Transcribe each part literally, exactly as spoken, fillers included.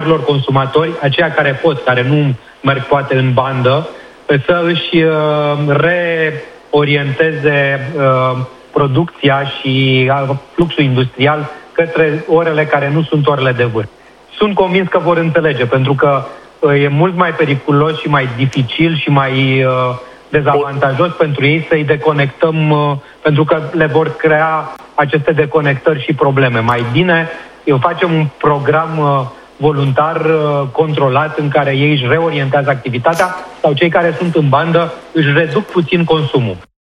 marilor consumatori, aceia care pot, care nu merg poate în bandă, să își reorienteze producția și fluxul industrial către orele care nu sunt orele de vârf. Sunt convins că vor înțelege, pentru că e mult mai periculos și mai dificil și mai dezavantajos pentru ei să-i deconectăm, pentru că le vor crea aceste deconectări și probleme. Mai bine facem un program voluntar controlat în care ei își reorientează activitatea sau cei care sunt în bandă își reduc puțin consumul.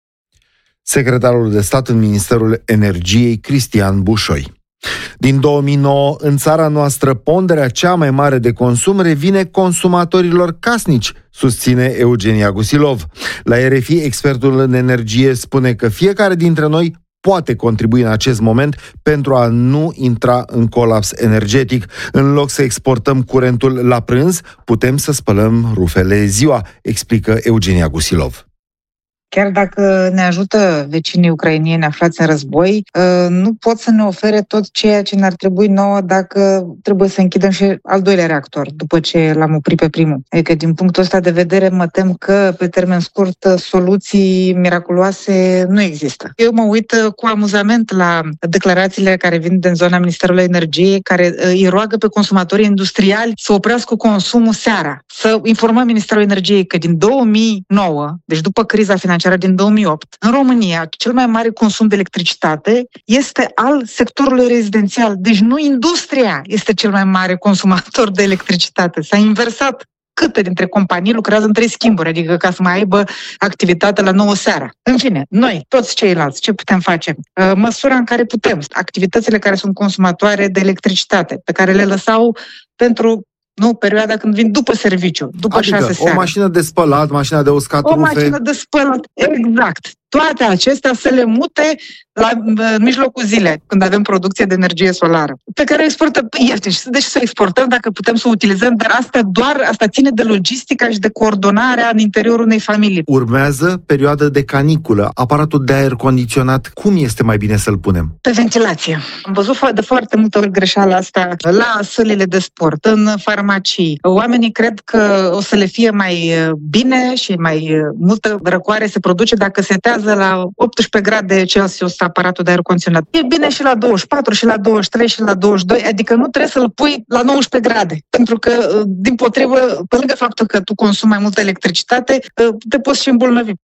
Secretarul de stat în Ministerul Energiei, Cristian Bușoi. Din două mii nouă, în țara noastră, ponderea cea mai mare de consum revine consumatorilor casnici, susține Eugenia Gusilov. La R F I, expertul în energie spune că fiecare dintre noi poate contribui în acest moment pentru a nu intra în colaps energetic. În loc să exportăm curentul la prânz, putem să spălăm rufele ziua, explică Eugenia Gusilov. Chiar dacă ne ajută vecinii ucrainieni aflați în război, nu pot să ne ofere tot ceea ce ne-ar trebui nouă dacă trebuie să închidem și al doilea reactor, după ce l-am oprit pe primul. Adică, din punctul ăsta de vedere, mă tem că, pe termen scurt, soluții miraculoase nu există. Eu mă uit cu amuzament la declarațiile care vin din zona Ministerului Energiei, care îi roagă pe consumatorii industriali să oprească consumul seara. Să informăm Ministerul Energiei că din două mii nouă, deci după criza financiară din două mii opt, în România, cel mai mare consum de electricitate este al sectorului rezidențial. Deci nu industria este cel mai mare consumator de electricitate. S-a inversat. Câte dintre companii lucrează în trei schimburi, adică ca să mai aibă activitate la nouă seara. În fine, noi, toți ceilalți, ce putem face? Măsura în care putem. Activitățile care sunt consumatoare de electricitate, pe care le lăsau pentru nu, perioada când vin după serviciu, după adică șase seara. O mașină de spălat, mașina de uscat O rufe. mașină de spălat, exact. Toate acestea să le mute la în mijlocul zilei, când avem producție de energie solară, pe care o exportăm ieftin. Deci să exportăm dacă putem să o utilizăm, dar asta doar asta ține de logistica și de coordonarea în interiorul unei familii. Urmează perioada de caniculă. Aparatul de aer condiționat, cum este mai bine să-l punem? Pe ventilație. Am văzut de foarte multe ori greșeala asta la sălile de sport, în farmacii. Oamenii cred că o să le fie mai bine și mai multă răcoare se produce dacă setează la optsprezece grade Celsius aparatul de aer condiționat. E bine și la douăzeci și patru, și la douăzeci și trei, și la douăzeci și doi, adică nu trebuie să-l pui la nouăsprezece grade, pentru că, din potrivă, pe lângă faptul că tu consumi mai multă electricitate, te poți și îmbolnăvi.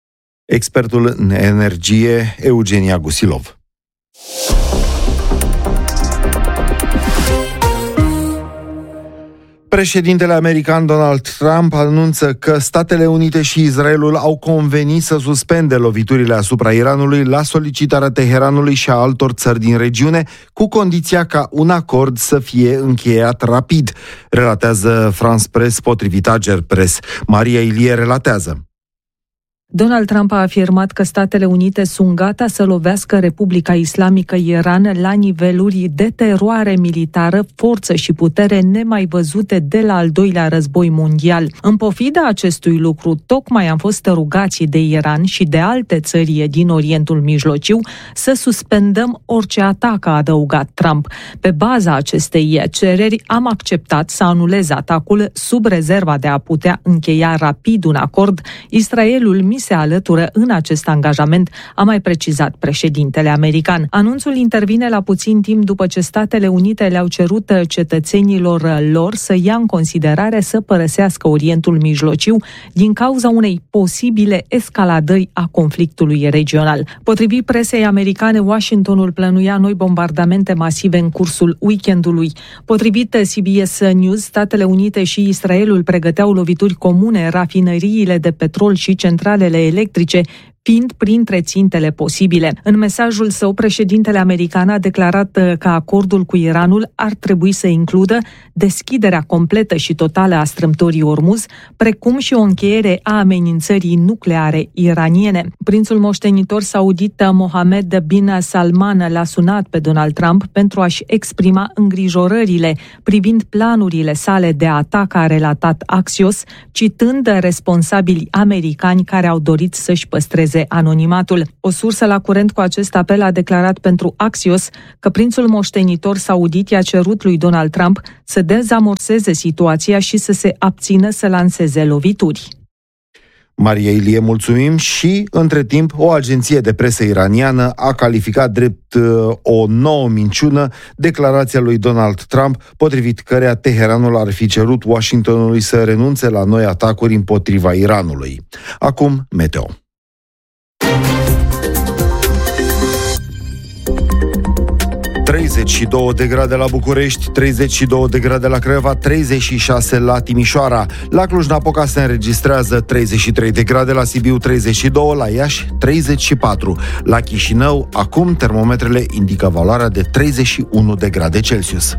Expertul în energie, Eugenia Gusilov. Președintele american Donald Trump anunță că Statele Unite și Israelul au convenit să suspende loviturile asupra Iranului la solicitarea Teheranului și a altor țări din regiune, cu condiția ca un acord să fie încheiat rapid, relatează France Press potrivit Ager Press. Maria Ilie relatează. Donald Trump a afirmat că Statele Unite sunt gata să lovească Republica Islamică Iran la niveluri de teroare militară, forță și putere nemai văzute de la al doilea război mondial. În pofida acestui lucru, tocmai am fost rugați de Iran și de alte țări din Orientul Mijlociu să suspendăm orice atac, a adăugat Trump. Pe baza acestei cereri am acceptat să anulez atacul sub rezerva de a putea încheia rapid un acord. Israelul mi se alătură în acest angajament, a mai precizat președintele american. Anunțul intervine la puțin timp după ce Statele Unite le-au cerut cetățenilor lor să ia în considerare să părăsească Orientul Mijlociu din cauza unei posibile escaladări a conflictului regional. Potrivit presei americane, Washingtonul plănuia noi bombardamente masive în cursul weekendului. Potrivit C B S News, Statele Unite și Israelul pregăteau lovituri comune, rafinăriile de petrol și centralele electrice fiind printre țintele posibile. În mesajul său, președintele american a declarat că acordul cu Iranul ar trebui să includă deschiderea completă și totală a strâmtorii Ormuz, precum și o încheiere a amenințării nucleare iraniene. Prințul moștenitor saudit Mohammed bin Salman l-a sunat pe Donald Trump pentru a-și exprima îngrijorările privind planurile sale de atac, a relatat Axios, citând responsabili americani care au dorit să-și păstreze păstreze anonimatul. O sursă la curent cu acest apel a declarat pentru Axios că prințul moștenitor saudit i-a cerut lui Donald Trump să dezamorseze situația și să se abțină să lanseze lovituri. Maria Ilie, mulțumim. Și, între timp, o agenție de presă iraniană a calificat drept uh, o nouă minciună declarația lui Donald Trump, potrivit căreia Teheranul ar fi cerut Washingtonului să renunțe la noi atacuri împotriva Iranului. Acum, meteo. treizeci și două de grade la București, treizeci și două de grade la Craiova, treizeci și șase la Timișoara. La Cluj-Napoca se înregistrează treizeci și trei de grade, la Sibiu treizeci și doi, la Iași treizeci și patru. La Chișinău, acum termometrele indică valoarea de treizeci și unu de grade Celsius.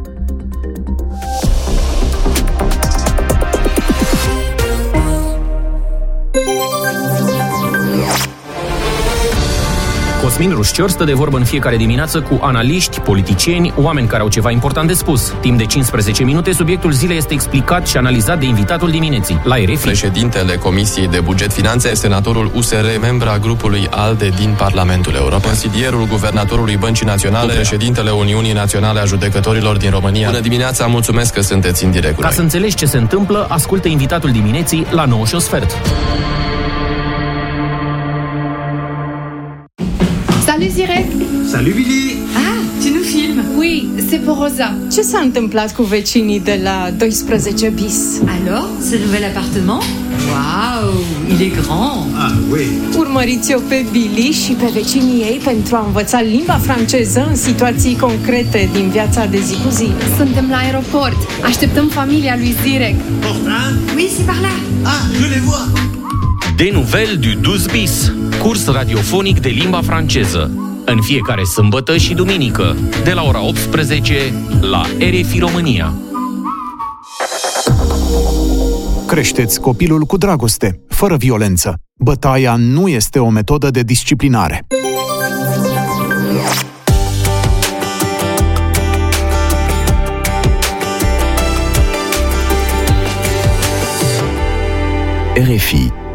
Cosmin Rușcior stă de vorbă în fiecare dimineață cu analiști, politicieni, oameni care au ceva important de spus. Timp de cincisprezece minute, subiectul zilei este explicat și analizat de invitatul dimineții. La R F I. Președintele Comisiei de Buget Finanțe, senatorul U S R, membra grupului ALDE din Parlamentul European, consilierul guvernatorului Băncii Naționale, președintele Uniunii Naționale a Judecătorilor din România. Bună dimineața, mulțumesc că sunteți în direct. Ca să înțelegi ce se întâmplă, ascultă invitatul dimineții la nouă și un sfert. Salut Zirek! Salut Billy! Ah, tu nous filmes? Oui, c'est pour Rosa. Ce s-a întâmplat cu vecinii de la doisprezece bis? Alors, ce nouvel appartement? Waouh, il est grand! Ah, oui! Urmăriți-o pe Billy și pe vecinii ei pentru a învăța limba franceză în situații concrete din viața de zi cu zi. Suntem la aeroport. Așteptăm familia lui Zirek. Portin? Oui, c'est par là. Ah, je les vois! Des nouvelles du douze bis, curs radiofonic de limba franceză. În fiecare sâmbătă și duminică, de la ora optsprezece, la R F I România. Creșteți copilul cu dragoste, fără violență. Bătaia nu este o metodă de disciplinare. R F I